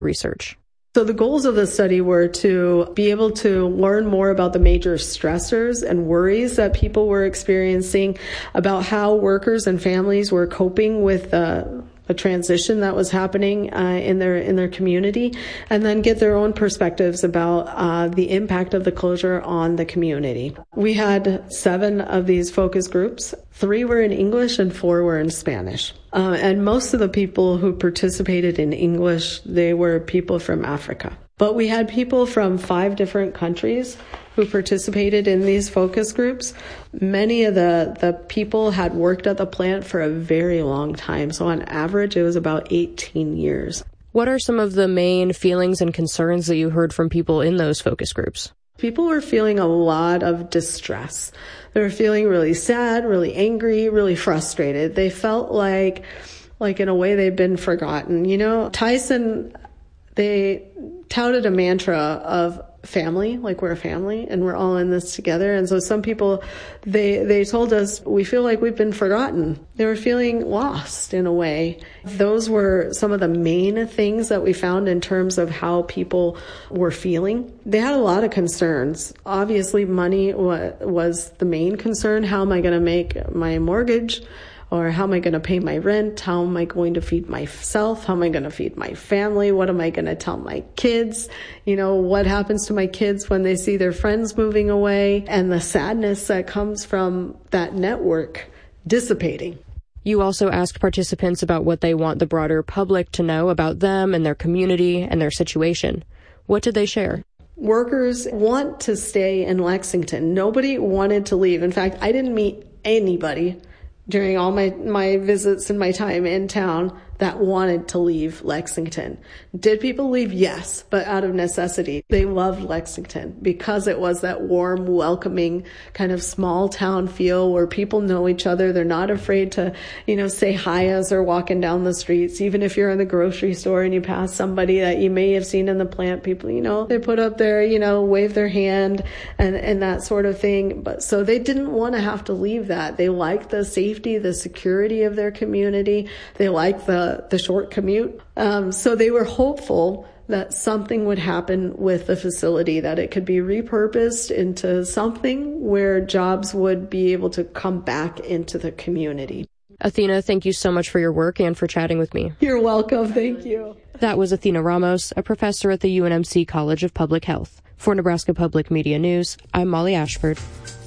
research. So the goals of the study were to be able to learn more about the major stressors and worries that people were experiencing, about how workers and families were coping with a transition that was happening in their community, and then get their own perspectives about the impact of the closure on the community. We had 7 of these focus groups. 3 were in English and 4 were in Spanish. And most of the people who participated in English, they were people from Africa. But we had people from 5 different countries who participated in these focus groups. Many of the people had worked at the plant for a very long time. So on average, it was about 18 years. What are some of the main feelings and concerns that you heard from people in those focus groups? People were feeling a lot of distress. They were feeling really sad, really angry, really frustrated. They felt like in a way they'd been forgotten. You know, Tyson, they touted a mantra of family, like we're a family and we're all in this together. And so some people, they told us, we feel like we've been forgotten. They were feeling lost in a way. Those were some of the main things that we found in terms of how people were feeling. They had a lot of concerns. Obviously, money was the main concern. How am I going to make my mortgage? Or how am I going to pay my rent? How am I going to feed myself? How am I going to feed my family? What am I going to tell my kids? You know, what happens to my kids when they see their friends moving away? And the sadness that comes from that network dissipating. You also asked participants about what they want the broader public to know about them and their community and their situation. What did they share? Workers want to stay in Lexington. Nobody wanted to leave. In fact, I didn't meet anybody during all my visits and my time in town that wanted to leave Lexington. Did people leave? Yes, but out of necessity. They loved Lexington because it was that warm, welcoming kind of small town feel where people know each other. They're not afraid to, say hi as they're walking down the streets. Even if you're in the grocery store and you pass somebody that you may have seen in the plant, people, they put up their, wave their hand and that sort of thing. But so they didn't want to have to leave that. They liked the safety, the security of their community. They liked the short commute. So they were hopeful that something would happen with the facility, that it could be repurposed into something where jobs would be able to come back into the community. Athena, thank you so much for your work and for chatting with me. You're welcome. Thank you. That was Athena Ramos, a professor at the UNMC College of Public Health. For Nebraska Public Media News, I'm Molly Ashford.